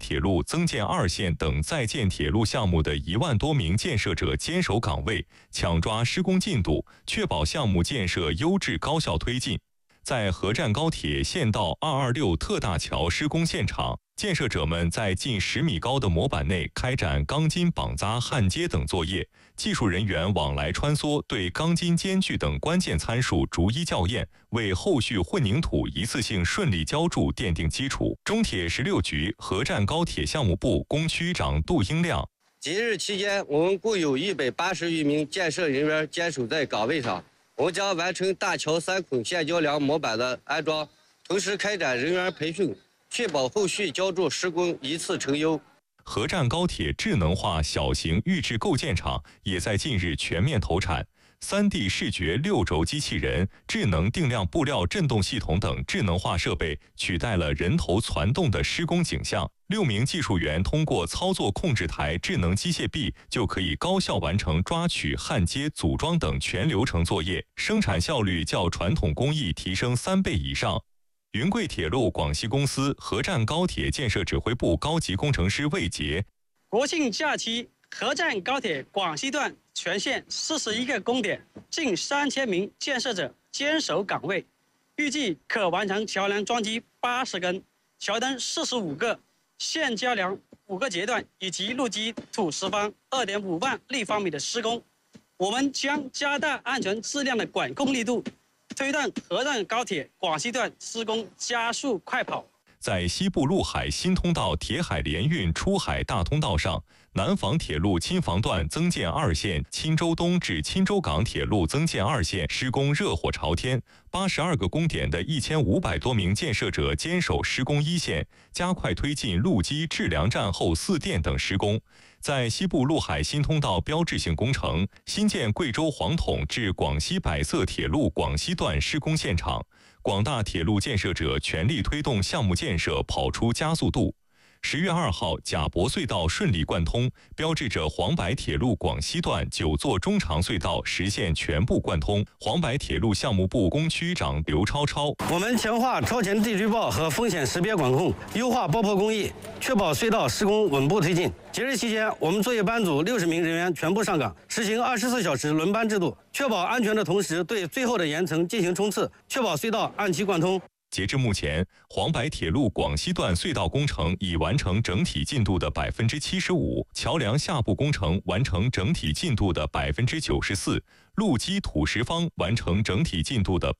铁路增建2线等在建铁路项目的1万多名建设者坚守岗位，抢抓施工进度，确保项目建设优质高效推进。在河站高铁县道226特大桥施工现场，建设者们在近10米高的模板内开展钢筋绑扎、焊接等作业，技术人员往来穿梭，对钢筋间距等关键参数逐一校验，为后续混凝土一次性顺利浇筑奠定基础。中铁16局河站高铁项目部工区长杜英亮： 即日期间，我们共有180余名建设人员坚守在岗位上，我们将完成大桥3孔现浇梁模板的安装，同时开展人员培训，确保后续浇筑施工一次成优。 河站高铁智能化小型预制构件厂也在近日全面投产，3D 视觉6轴机器人、智能定量布料振动系统等智能化设备取代了人头攒动的施工景象。6名技术员通过操作控制台智能机械臂，就可以高效完成抓取、焊接、组装等全流程作业，生产效率较传统工艺提升3倍以上。云贵铁路广西公司河站高铁建设指挥部高级工程师魏杰： 国庆假期，河站高铁广西段全线41个工点，近3000名建设者坚守岗位，预计可完成桥梁装机80根、桥墩45个、现浇梁5个阶段以及路基土石方2.5万立方米的施工。我们将加大安全质量的管控力度，推动河站高铁广西段施工加速快跑。 在西部陆海新通道铁海联运出海大通道上，南防铁路钦房段增建2线，钦州东至钦州港铁路增建2线施工热火朝天，82个工点的1500多名建设者坚守施工1线，加快推进路基、制梁站后4电等施工。在西部陆海新通道标志性工程新建贵州黄统至广西百色铁路广西段施工现场，广大铁路建设者全力推动项目建设跑出加速度。10月2号，贾博隧道顺利贯通，标志着黄白铁路广西段9座中长隧道实现全部贯通。黄白铁路项目部工区长刘超超： 我们强化超前地区报和风险识别管控，优化爆破工艺，确保隧道施工稳步推进。节日期间，我们作业班组60名人员全部上岗，实行24小时轮班制度，确保安全的同时，对最后的岩层进行冲刺，确保隧道按期贯通。 截至目前，黄白铁路广西段隧道工程已完成整体进度的75%，桥梁下部工程完成整体进度的94%，路基土石方完成整体进度的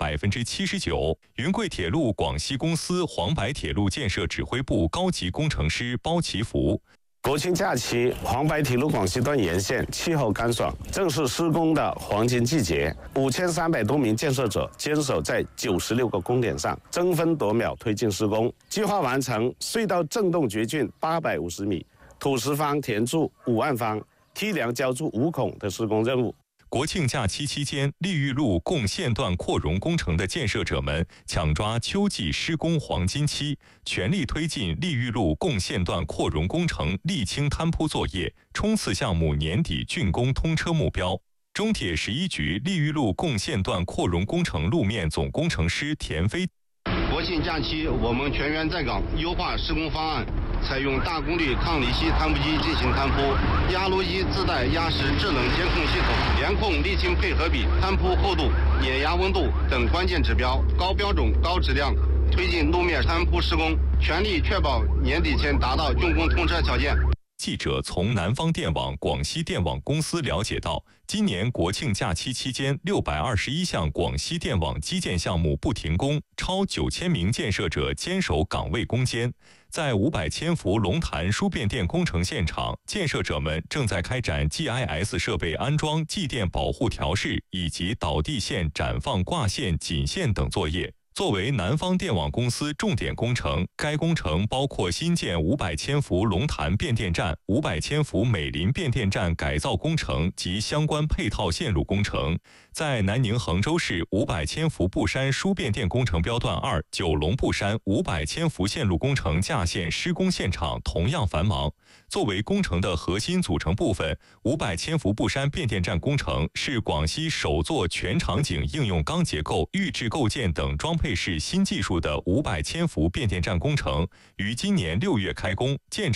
79%。云贵铁路广西公司黄白铁路建设指挥部高级工程师包其福： 国庆假期，黄白铁路广西段沿线气候干爽，正是施工的黄金季节。5300多名建设者坚守在96个工点上，争分夺秒推进施工，计划完成隧道震动掘浚850米、土石方填筑5万方、梯梁浇筑5孔的施工任务。 国庆假期期间，利裕路共线段扩容工程的建设者们抢抓秋季施工黄金期，全力推进利裕路共线段扩容工程沥青摊铺作业，冲刺项目年底竣工通车目标。中铁11局利裕路共线段扩容工程路面总工程师田飞： 国庆假期，我们全员在岗，优化施工方案，采用大功率抗离析摊铺机进行摊铺，压路机自带压实制冷监控系统，联控沥青配合比、摊铺厚度、碾压温度等关键指标，高标准、高质量推进路面摊铺施工，全力确保年底前达到竣工通车条件。 记者从南方电网广西电网公司了解到，今年国庆假期期间，621项广西电网基建项目不停工，超9000名建设者坚守岗位攻坚。在500千伏龙潭输变电工程现场，建设者们正在开展 GIS 设备安装、继电保护调试以及导地线展放、挂线、紧线等作业。作为南方电网公司重点工程，该工程包括新建500千伏龙潭变电站、500千伏美林变电站改造工程及相关配套线路工程。在南宁衡州市500千伏布山输变电工程标段2九龙布山500千伏线路工程架线施工现场同样繁忙。作为工程的核心组成部分，500千伏布山变电站工程是广西首座全场景应用钢结构、预制构件等装配式新技术的500千伏变电站工程，于今年6月开工，建成